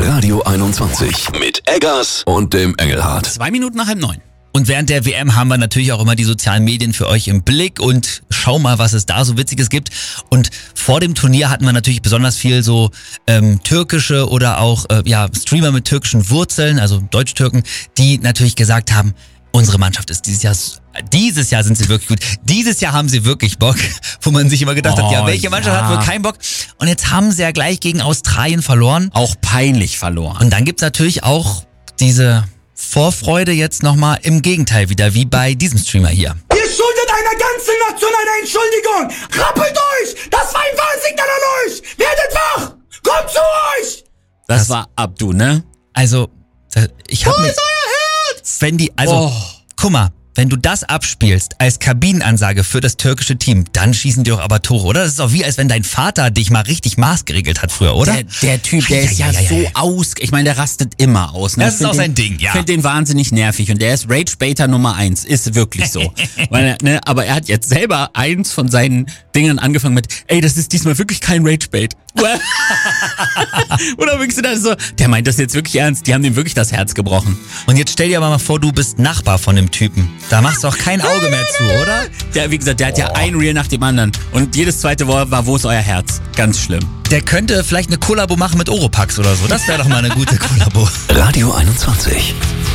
Radio 21 mit Eggers und dem Engelhardt. 2 Minuten nach 8:30. Und während der WM haben wir natürlich auch immer die sozialen Medien für euch im Blick und schau mal, was es da so Witziges gibt. Und vor dem Turnier hatten wir natürlich besonders viel so türkische oder auch Streamer mit türkischen Wurzeln, also Deutsch-Türken, die natürlich gesagt haben, unsere Mannschaft ist dieses Jahr sind sie wirklich gut. Dieses Jahr haben sie wirklich Bock, wo man sich immer gedacht hat, welche Mannschaft hat wohl keinen Bock? Und jetzt haben sie ja gleich gegen Australien verloren. Auch peinlich verloren. Und dann gibt's natürlich auch diese Vorfreude jetzt nochmal im Gegenteil wieder, wie bei diesem Streamer hier. Ihr schuldet einer ganzen Nation eine Entschuldigung! Rappelt euch! Das war ein Warnsignal an euch! Werdet wach! Kommt zu euch! Das war Abdu, ne? Also, ich hab mir... Wo ist euer Herz? Wenn die, guck mal, wenn du das abspielst als Kabinenansage für das türkische Team, dann schießen die doch aber Tore, oder? Das ist doch wie, als wenn dein Vater dich mal richtig maßgeregelt hat früher, oder? Der Typ, der ist ja so ich meine, der rastet immer aus. Ne? Das ist auch sein Ding, ja. Ich finde den wahnsinnig nervig und der ist Rage-Baiter Nummer 1, ist wirklich so. Aber er hat jetzt selber eins von seinen Dingern angefangen mit, ey, das ist diesmal wirklich kein Rage-Bait. Oder wirklich so, der meint das jetzt wirklich ernst, die haben ihm wirklich das Herz gebrochen. Und jetzt stell dir aber mal vor, du bist Nachbar von dem Typen. Da machst du auch kein Auge mehr zu, oder? Der, wie gesagt, der hat ja ein Reel nach dem anderen und jedes zweite Wort war, wo ist euer Herz? Ganz schlimm. Der könnte vielleicht eine Kollabo machen mit Oropax oder so. Das wäre doch mal eine gute Kollabo. Radio 21.